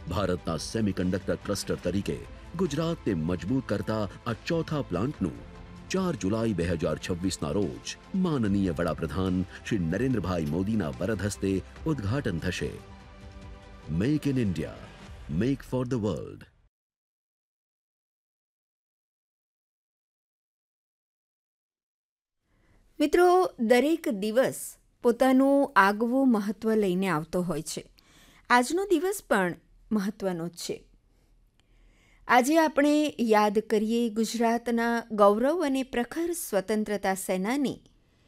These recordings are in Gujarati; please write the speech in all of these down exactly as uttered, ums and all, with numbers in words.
ભારતના સેમિકન્ડક્ટર ક્લસ્ટર તરીકે ગુજરાતને મજબૂત કરતા આ ચોથા પ્લાન્ટનું ચાર જુલાઈ બે હજાર છવ્વીસના રોજ માનનીય વડાપ્રધાન શ્રી નરેન્દ્રભાઈ મોદીના વરદ હસ્તે ઉદ્ઘાટન થશે. Make in India, make for the world. મિત્રો, દરેક દિવસ પોતાનું આગવું મહત્ત્વ લઈને આવતો હોય છે. આજનો દિવસ પણ મહત્ત્વનો જ છે. આજે આપણે યાદ કરીએ ગુજરાતના ગૌરવ અને પ્રખર સ્વતંત્રતા સેનાની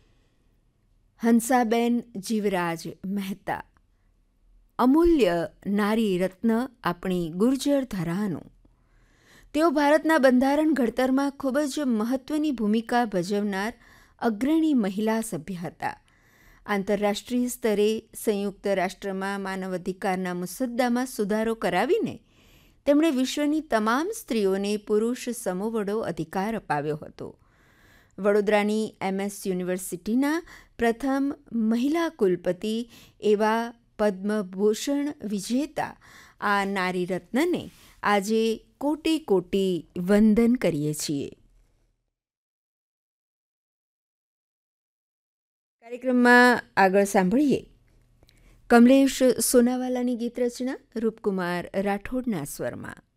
હંસાબેન જીવરાજ મહેતા, અમૂલ્ય નારી રત્ન આપણી ગુર્જર ધરાનું. તેઓ ભારતના બંધારણ ઘડતરમાં ખૂબ જ મહત્ત્વની ભૂમિકા ભજવનાર અગ્રણી મહિલા સભ્ય હતા. આંતરરાષ્ટ્રીય સ્તરે સંયુક્ત રાષ્ટ્રમાં માનવ અધિકારના મુસદ્દામાં સુધારો કરાવીને તેમણે વિશ્વની તમામ સ્ત્રીઓને પુરુષ સમોવડો અધિકાર અપાવ્યો હતો. વડોદરાની એમએસ યુનિવર્સિટીના પ્રથમ મહિલા કુલપતિ એવા પદ્મભૂષણ વિજેતા આ નારી રત્નને આજે કોટી કોટી વંદન કરીએ છીએ. કાર્યક્રમમાં આગળ સાંભળીએ કમલેશ સોનાવાલાની ગીત રચના રૂપકુમાર રાઠોડના સ્વરમાં.